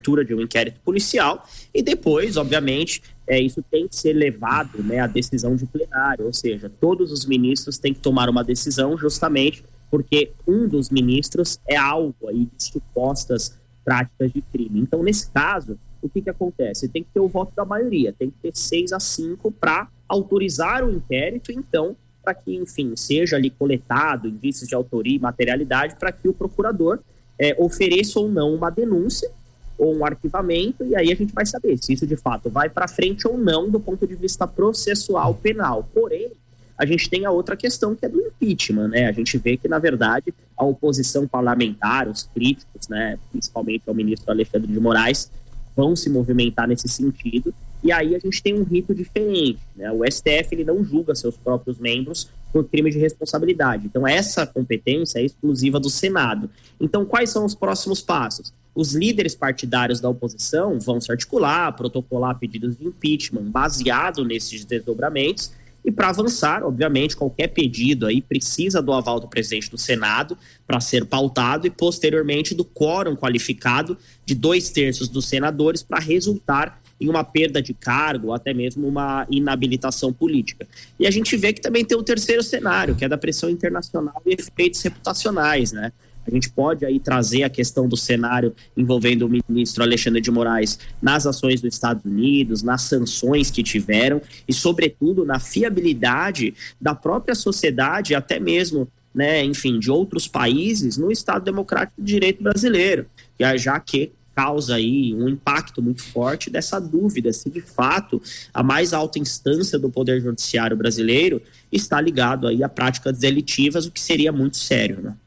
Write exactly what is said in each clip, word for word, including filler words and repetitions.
de um inquérito policial e depois, obviamente, é, isso tem que ser levado, né, à decisão de plenário, ou seja, todos os ministros têm que tomar uma decisão justamente porque um dos ministros é alvo aí de supostas práticas de crime. Então, nesse caso, o que, que acontece? Tem que ter o voto da maioria, tem que ter seis a cinco para autorizar o inquérito, então, para que, enfim, seja ali coletado indícios de autoria e materialidade para que o procurador é, ofereça ou não uma denúncia ou um arquivamento, e aí a gente vai saber se isso de fato vai para frente ou não do ponto de vista processual penal. Porém, a gente tem a outra questão que é do impeachment, né? A gente vê que, na verdade, a oposição parlamentar, os críticos, né, principalmente ao ministro Alexandre de Moraes, vão se movimentar nesse sentido, e aí a gente tem um rito diferente, né? O S T F ele não julga seus próprios membros por crime de responsabilidade. Então, essa competência é exclusiva do Senado. Então, quais são os próximos passos? Os líderes partidários da oposição vão se articular, protocolar pedidos de impeachment baseado nesses desdobramentos, e para avançar, obviamente, qualquer pedido aí precisa do aval do presidente do Senado para ser pautado e, posteriormente, do quórum qualificado de dois terços dos senadores para resultar em uma perda de cargo ou até mesmo uma inabilitação política. E a gente vê que também tem o terceiro cenário, que é da pressão internacional e efeitos reputacionais, né? A gente pode aí trazer a questão do cenário envolvendo o ministro Alexandre de Moraes nas ações dos Estados Unidos, nas sanções que tiveram e, sobretudo, na fiabilidade da própria sociedade, até mesmo, né, enfim, de outros países no Estado Democrático de Direito brasileiro, já que causa aí um impacto muito forte dessa dúvida se, de fato, a mais alta instância do Poder Judiciário brasileiro está ligado aí a práticas delitivas, o que seria muito sério, né?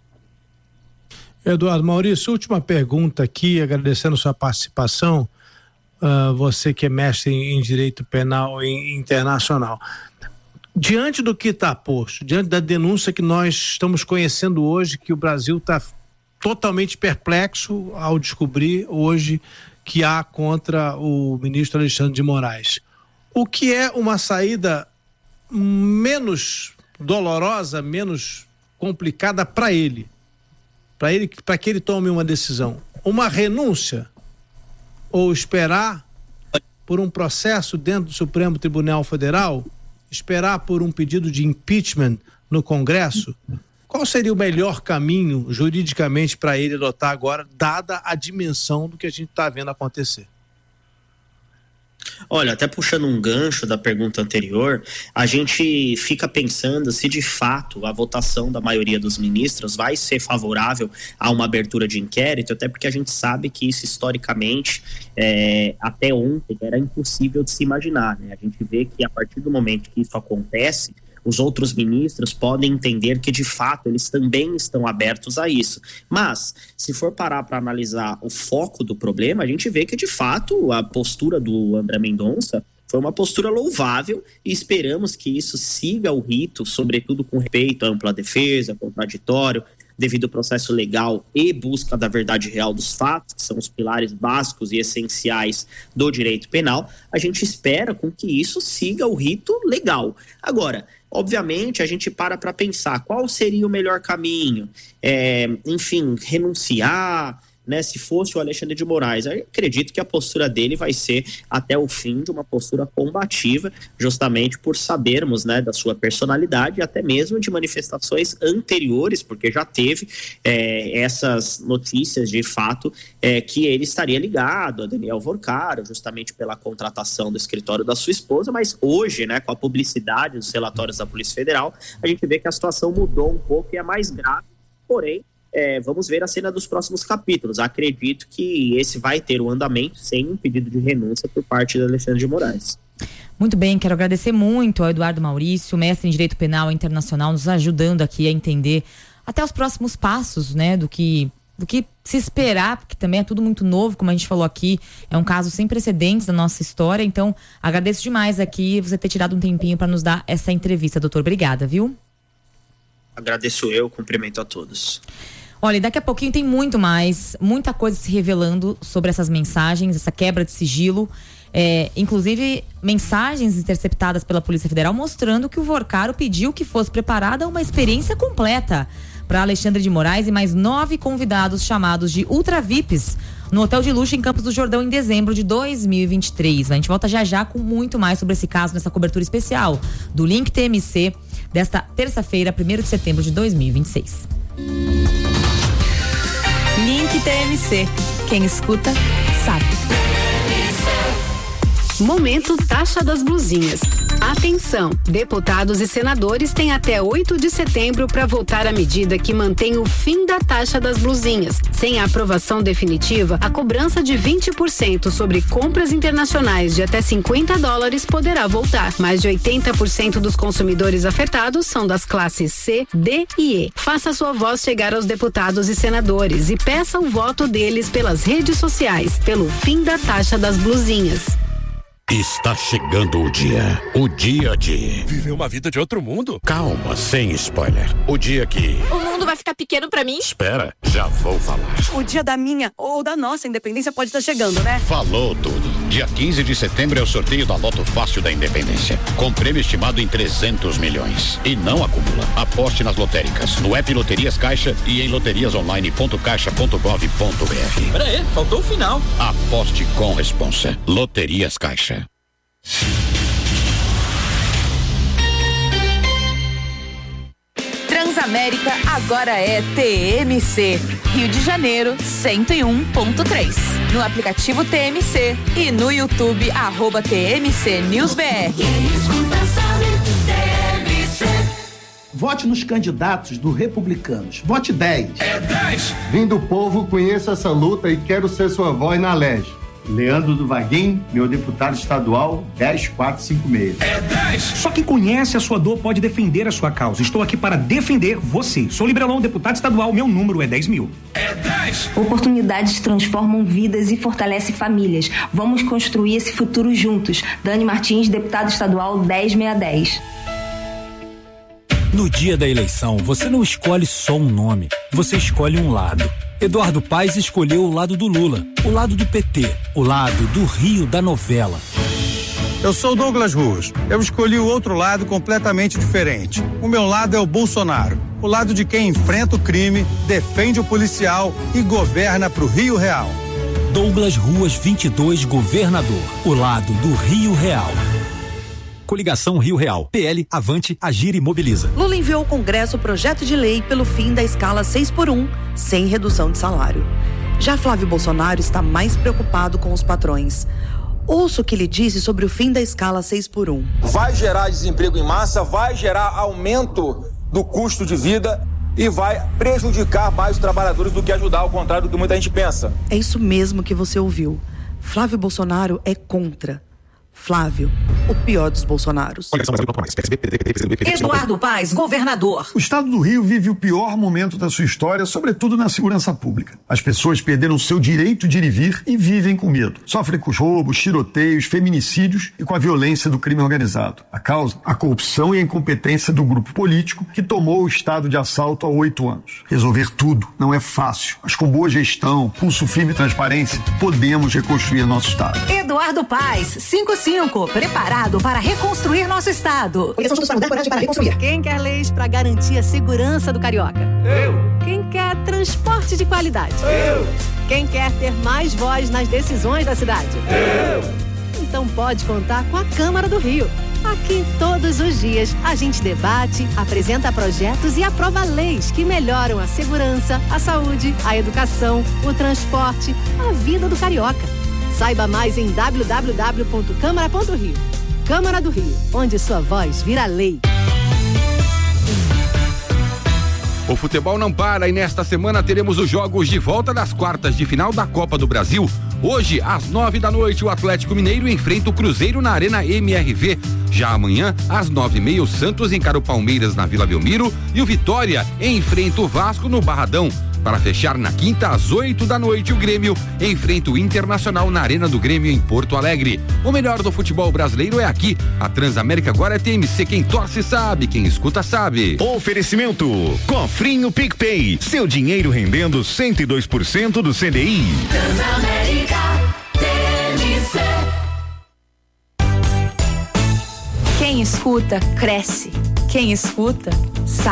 Eduardo Maurício, última pergunta aqui, agradecendo sua participação, uh, você que é mestre em, em Direito Penal e Internacional. Diante do que está posto, diante da denúncia que nós estamos conhecendo hoje, que o Brasil está totalmente perplexo ao descobrir hoje que há contra o ministro Alexandre de Moraes, o que é uma saída menos dolorosa, menos complicada para ele? Para ele, para que ele tome uma decisão, uma renúncia ou esperar por um processo dentro do Supremo Tribunal Federal, esperar por um pedido de impeachment no Congresso? Qual seria o melhor caminho juridicamente para ele adotar agora, dada a dimensão do que a gente está vendo acontecer? Olha, até puxando um gancho da pergunta anterior, a gente fica pensando se de fato a votação da maioria dos ministros vai ser favorável a uma abertura de inquérito, até porque a gente sabe que isso historicamente, é, até ontem, era impossível de se imaginar, né? A gente vê que a partir do momento que isso acontece, os outros ministros podem entender que, de fato, eles também estão abertos a isso. Mas, se for parar para analisar o foco do problema, a gente vê que, de fato, a postura do André Mendonça foi uma postura louvável e esperamos que isso siga o rito, sobretudo com respeito à ampla defesa, contraditório, devido ao processo legal e busca da verdade real dos fatos, que são os pilares básicos e essenciais do direito penal. A gente espera com que isso siga o rito legal. Agora, obviamente, a gente para para pensar qual seria o melhor caminho, é, enfim, renunciar, né, se fosse o Alexandre de Moraes. Eu acredito que a postura dele vai ser até o fim de uma postura combativa, justamente por sabermos, né, da sua personalidade e até mesmo de manifestações anteriores, porque já teve é, essas notícias de fato é, que ele estaria ligado a Daniel Vorcaro, justamente pela contratação do escritório da sua esposa, mas hoje, né, com a publicidade dos relatórios da Polícia Federal, a gente vê que a situação mudou um pouco e é mais grave, porém, É, vamos ver a cena dos próximos capítulos. Acredito que esse vai ter o andamento sem um pedido de renúncia por parte do Alexandre de Moraes. Muito bem, quero agradecer muito ao Eduardo Maurício, mestre em Direito Penal Internacional, nos ajudando aqui a entender até os próximos passos, né, do que, do que se esperar, porque também é tudo muito novo, como a gente falou aqui, é um caso sem precedentes da nossa história, então agradeço demais aqui você ter tirado um tempinho para nos dar essa entrevista, doutor. Obrigada, viu? Agradeço eu, cumprimento a todos. Olha, daqui a pouquinho tem muito mais, muita coisa se revelando sobre essas mensagens, essa quebra de sigilo, é, inclusive mensagens interceptadas pela Polícia Federal mostrando que o Vorcaro pediu que fosse preparada uma experiência completa para Alexandre de Moraes e mais nove convidados chamados de ultra V I Ps no Hotel de Luxo em Campos do Jordão em dezembro de dois mil e vinte e três. A gente volta já já com muito mais sobre esse caso nessa cobertura especial do Link T M C desta terça-feira, primeiro de setembro de dois mil e vinte e seis. Link T M C. Quem escuta, sabe. Momento Taxa das Blusinhas. Atenção, deputados e senadores têm até oito de setembro para votar a medida que mantém o fim da taxa das blusinhas. Sem a aprovação definitiva, a cobrança de vinte por cento sobre compras internacionais de até cinquenta dólares poderá voltar. Mais de oitenta por cento dos consumidores afetados são das classes C, D e E. Faça sua voz chegar aos deputados e senadores e peça o voto deles pelas redes sociais, pelo fim da taxa das blusinhas. Está chegando o dia, o dia de... Viver uma vida de outro mundo? Calma, sem spoiler. O dia que... O mundo vai ficar pequeno pra mim? Espera, já vou falar. O dia da minha ou da nossa independência pode estar chegando, né? Falou tudo. Dia quinze de setembro é o sorteio da Loto Fácil da Independência, com prêmio estimado em trezentos milhões. E não acumula. Aposte nas lotéricas, no app Loterias Caixa e em loterias online ponto caixa ponto gov ponto br. Pera aí, faltou o final. Aposte com responsa. Loterias Caixa. Transamérica agora é T M C, Rio de Janeiro cento e um ponto três. No aplicativo T M C e no YouTube, arroba T M C News B R. Vote nos candidatos do Republicanos. Vote dez. É dez. Vim do povo, conheço essa luta e quero ser sua voz na L E G. Leandro do Vaguinho, meu deputado estadual, dez quatro cinco seis. É dez. Só quem conhece a sua dor pode defender a sua causa. Estou aqui para defender você. Sou Liberalão, deputado estadual, meu número é dez mil. É dez. Oportunidades transformam vidas e fortalecem famílias. Vamos construir esse futuro juntos. Dani Martins, deputado estadual, dez seiscentos e dez. No dia da eleição, você não escolhe só um nome, você escolhe um lado. Eduardo Paes escolheu o lado do Lula, o lado do P T, o lado do Rio da novela. Eu sou Douglas Ruas. Eu escolhi o outro lado completamente diferente. O meu lado é o Bolsonaro, o lado de quem enfrenta o crime, defende o policial e governa pro Rio Real. Douglas Ruas vinte e dois, governador, o lado do Rio Real. Coligação Rio Real. P L, Avante, Agir e Mobiliza. Lula enviou ao Congresso o projeto de lei pelo fim da escala seis por um, sem redução de salário. Já Flávio Bolsonaro está mais preocupado com os patrões. Ouça o que ele disse sobre o fim da escala seis por um. Vai gerar desemprego em massa, vai gerar aumento do custo de vida e vai prejudicar mais os trabalhadores do que ajudar, ao contrário do que muita gente pensa. É isso mesmo que você ouviu. Flávio Bolsonaro é contra. Flávio, o pior dos Bolsonaros. Eduardo Paes, governador. O estado do Rio vive o pior momento da sua história, sobretudo na segurança pública. As pessoas perderam seu direito de ir e vir e vivem com medo. Sofrem com os roubos, tiroteios, feminicídios e com a violência do crime organizado. A causa? A corrupção e a incompetência do grupo político que tomou o estado de assalto há oito anos. Resolver tudo não é fácil, mas com boa gestão, pulso firme e transparência, podemos reconstruir nosso estado. Eduardo Paes, cinco cinco, preparado para reconstruir nosso estado. Quem quer leis para garantir a segurança do carioca? Eu. Quem quer transporte de qualidade? Eu. Quem quer ter mais voz nas decisões da cidade? Eu. Então pode contar com a Câmara do Rio. Aqui, todos os dias, a gente debate, apresenta projetos e aprova leis que melhoram a segurança, a saúde, a educação, o transporte, a vida do carioca. Saiba mais em w w w ponto câmara ponto rio. Câmara do Rio, onde sua voz vira lei. O futebol não para e nesta semana teremos os jogos de volta das quartas de final da Copa do Brasil. Hoje, às nove da noite, o Atlético Mineiro enfrenta o Cruzeiro na Arena M R V. Já amanhã, às nove e meia, o Santos encara o Palmeiras na Vila Belmiro e o Vitória enfrenta o Vasco no Barradão. Para fechar na quinta, às oito da noite, o Grêmio enfrenta o Internacional na Arena do Grêmio em Porto Alegre. O melhor do futebol brasileiro é aqui. A Transamérica agora é T M C. Quem torce sabe, quem escuta sabe. Oferecimento: Cofrinho PicPay. Seu dinheiro rendendo cento e dois por cento do C D I. Transamérica, T M C. Quem escuta, cresce. Quem escuta, sabe.